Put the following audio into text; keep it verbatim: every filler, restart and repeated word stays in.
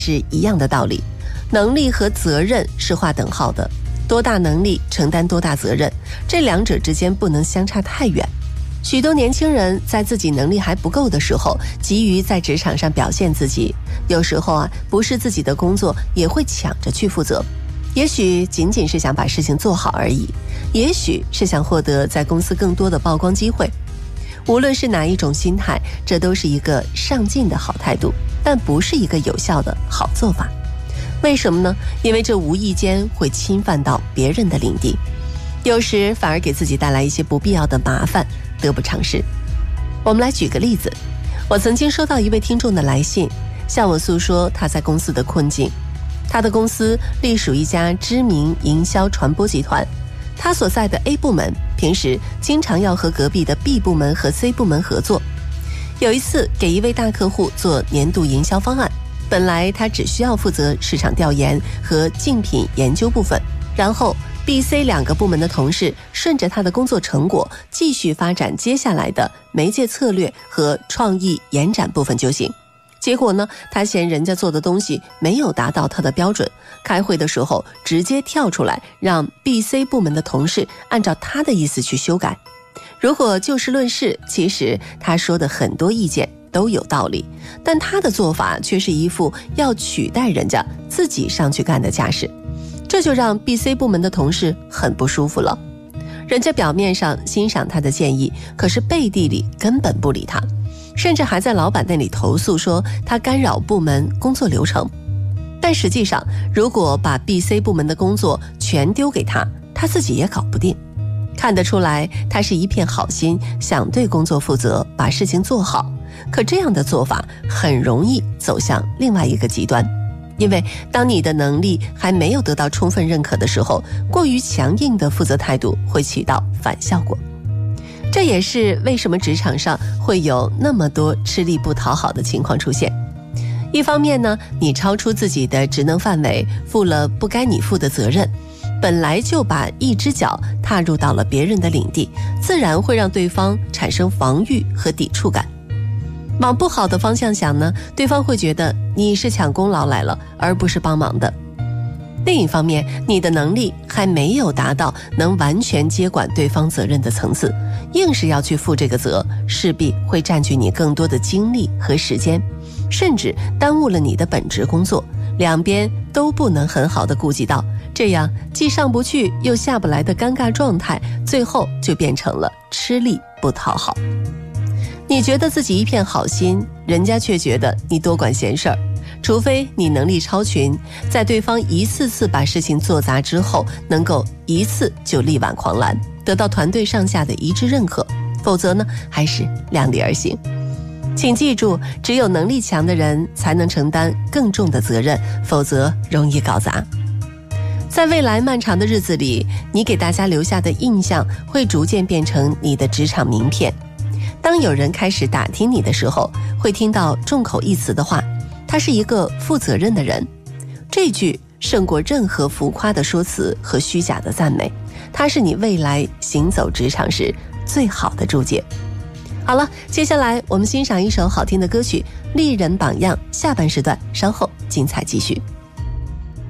是一样的道理，能力和责任是划等号的，多大能力承担多大责任，这两者之间不能相差太远。许多年轻人在自己能力还不够的时候，急于在职场上表现自己，有时候啊，不是自己的工作也会抢着去负责。也许仅仅是想把事情做好而已，也许是想获得在公司更多的曝光机会。无论是哪一种心态，这都是一个上进的好态度，但不是一个有效的好做法。为什么呢？因为这无意间会侵犯到别人的领地，有时反而给自己带来一些不必要的麻烦，得不偿失。我们来举个例子，我曾经收到一位听众的来信，向我诉说他在公司的困境。他的公司隶属一家知名营销传播集团，他所在的 A 部门平时经常要和隔壁的 B 部门和 C 部门合作。有一次给一位大客户做年度营销方案，本来他只需要负责市场调研和竞品研究部分，然后 B、C 两个部门的同事顺着他的工作成果继续发展接下来的媒介策略和创意延展部分就行。结果呢，他嫌人家做的东西没有达到他的标准，开会的时候直接跳出来让 B、C 部门的同事按照他的意思去修改。如果就事论事，其实他说的很多意见都有道理，但他的做法却是一副要取代人家自己上去干的架势，这就让 B、C 部门的同事很不舒服了。人家表面上欣赏他的建议，可是背地里根本不理他，甚至还在老板那里投诉说他干扰部门工作流程。但实际上，如果把 B、C 部门的工作全丢给他，他自己也搞不定。看得出来，他是一片好心，想对工作负责，把事情做好。可这样的做法很容易走向另外一个极端，因为当你的能力还没有得到充分认可的时候，过于强硬的负责态度会起到反效果。这也是为什么职场上会有那么多吃力不讨好的情况出现。一方面呢，你超出自己的职能范围，负了不该你负的责任，本来就把一只脚踏入到了别人的领地，自然会让对方产生防御和抵触感。往不好的方向想呢，对方会觉得你是抢功劳来了，而不是帮忙的。另一方面，你的能力还没有达到能完全接管对方责任的层次，硬是要去负这个责，势必会占据你更多的精力和时间，甚至耽误了你的本职工作，两边都不能很好的顾及到，这样既上不去又下不来的尴尬状态，最后就变成了吃力不讨好。你觉得自己一片好心，人家却觉得你多管闲事儿。除非你能力超群，在对方一次次把事情做砸之后，能够一次就力挽狂澜，得到团队上下的一致认可，否则呢，还是量力而行。请记住，只有能力强的人才能承担更重的责任，否则容易搞砸。在未来漫长的日子里，你给大家留下的印象会逐渐变成你的职场名片。当有人开始打听你的时候，会听到众口一词的话，他是一个负责任的人。这句胜过任何浮夸的说辞和虚假的赞美，它是你未来行走职场时最好的注解。好了，接下来我们欣赏一首好听的歌曲《丽人榜样》，下半时段稍后精彩继续。